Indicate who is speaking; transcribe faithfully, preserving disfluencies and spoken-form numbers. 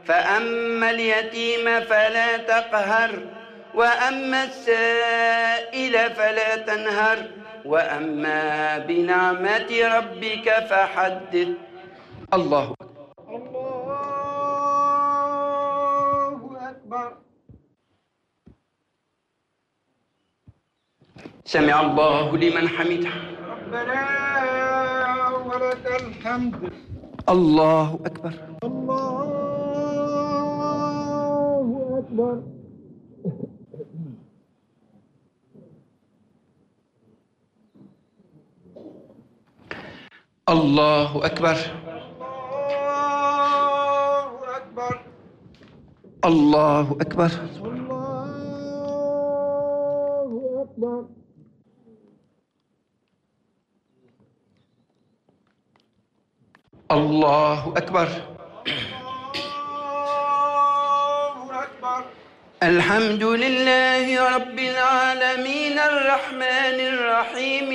Speaker 1: فأما اليتيم فلا تقهر، وأما السائل فلا تنهر، وأما بنعمة ربك فحدث. الله
Speaker 2: الله أكبر.
Speaker 1: سمع الله لمن حمده.
Speaker 2: ربنا ولك الحمد.
Speaker 1: الله أكبر.
Speaker 2: الله أكبر.
Speaker 1: الله أكبر.
Speaker 2: الله أكبر.
Speaker 1: الله أكبر.
Speaker 2: الله أكبر.
Speaker 1: الله أكبر.
Speaker 2: الله أكبر.
Speaker 1: الحمد لله رب العالمين الرحمن الرحيم